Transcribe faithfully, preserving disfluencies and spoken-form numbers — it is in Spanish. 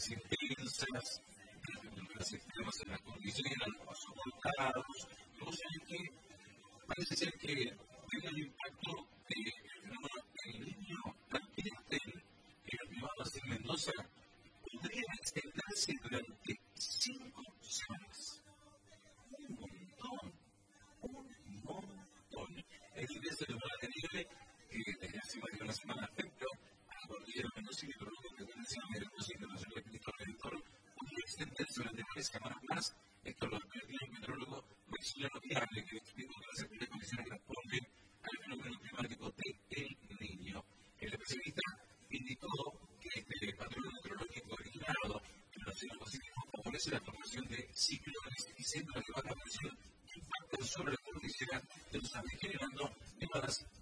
lluvias intensas, las extremas en la cordillera, los soportados, cosas que parece ser que tiene el impacto de el niño latente que arribaba en Mendoza podría extenderse durante cinco semanas. Un montón, un montón. El ingreso de bola de nieve que desde hace más de una semana afectó a la cordillera Mendoza y el producto que pertenece a Mendoza Internacional de Cristo Redentor podría extenderse durante tres semanas más. Esto lo advirtió el meteorólogo Maximiliano Viable, que explicó que las actuales condiciones responden al fenómeno climático de El Niño. El especialista indicó que este patrón meteorológico originado en el Océano Pacífico favorece la formación de ciclones y centros de baja presión que impactan sobre la cordillera de los Andes, generando nevadas